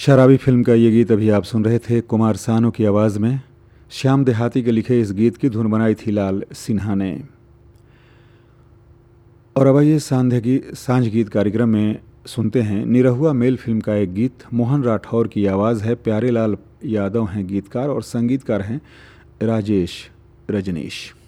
शराबी फिल्म का ये गीत अभी आप सुन रहे थे कुमार सानू की आवाज़ में। श्याम देहाती के लिखे इस गीत की धुन बनाई थी लाल सिन्हा ने। और अब आइए सांझ गीत कार्यक्रम में सुनते हैं निरहुआ मेल फिल्म का एक गीत। मोहन राठौर की आवाज़ है, प्यारे लाल यादव हैं गीतकार और संगीतकार हैं राजेश रजनीश।